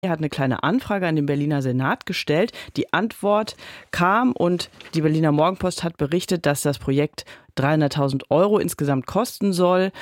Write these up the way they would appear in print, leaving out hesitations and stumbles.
Er hat eine kleine Anfrage an den Berliner Senat gestellt. Die Antwort kam und die Berliner Morgenpost hat berichtet, dass das Projekt 300.000 € insgesamt kosten soll.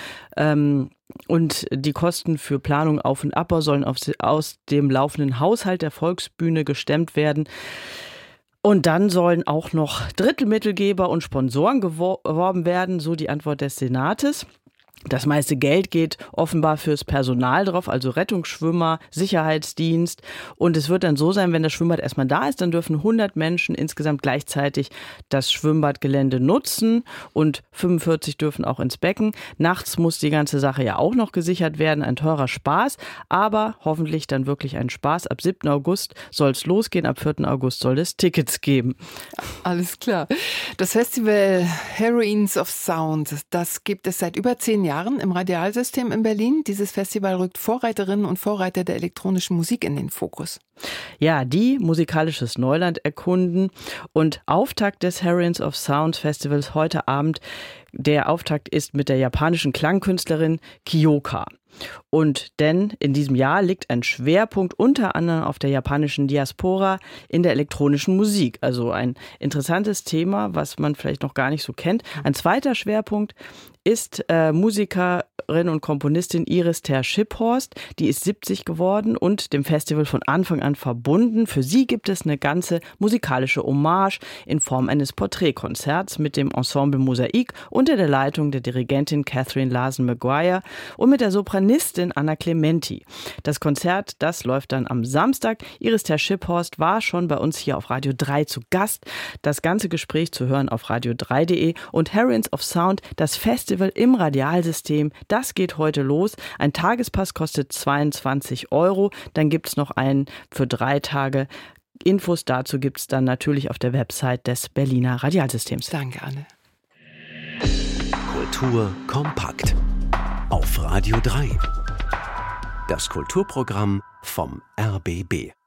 Und die Kosten für Planung, Auf- und Abbau sollen aus dem laufenden Haushalt der Volksbühne gestemmt werden. Und dann sollen auch noch Drittmittelgeber und Sponsoren geworben werden, so die Antwort des Senates. Das meiste Geld geht offenbar fürs Personal drauf, also Rettungsschwimmer, Sicherheitsdienst. Und es wird dann so sein, wenn das Schwimmbad erstmal da ist, dann dürfen 100 Menschen insgesamt gleichzeitig das Schwimmbadgelände nutzen und 45 dürfen auch ins Becken. Nachts muss die ganze Sache ja auch noch gesichert werden, ein teurer Spaß, aber hoffentlich dann wirklich ein Spaß. Ab 7. August soll es losgehen, ab 4. August soll es Tickets geben. Alles klar. Das Festival Heroines of Sound, das gibt es seit über 10 Jahren im Radialsystem in Berlin. Dieses Festival rückt Vorreiterinnen und Vorreiter der elektronischen Musik in den Fokus. Ja, die musikalisches Neuland erkunden und Auftakt des Heroines of Sound Festivals heute Abend. Der Auftakt ist mit der japanischen Klangkünstlerin Kyoka. Und denn in diesem Jahr liegt ein Schwerpunkt unter anderem auf der japanischen Diaspora in der elektronischen Musik. Also ein interessantes Thema, was man vielleicht noch gar nicht so kennt. Ein zweiter Schwerpunkt ist Musikerin und Komponistin Iris Ter-Schiphorst. Die ist 70 geworden und dem Festival von Anfang an verbunden. Für sie gibt es eine ganze musikalische Hommage in Form eines Porträtkonzerts mit dem Ensemble Mosaik unter der Leitung der Dirigentin Catherine Larson-Maguire und mit der Sopranistin Anna Clementi. Das Konzert, das läuft dann am Samstag. Iris Ter-Schiphorst war schon bei uns hier auf Radio 3 zu Gast. Das ganze Gespräch zu hören auf radio3.de und Heroines of Sound, das Festival im Radialsystem, das geht heute los. Ein Tagespass kostet 22 €. Dann gibt es noch einen für 3 Tage. Infos dazu gibt es dann natürlich auf der Website des Berliner Radialsystems. Danke, Anne. Kultur kompakt auf Radio 3. Das Kulturprogramm vom RBB.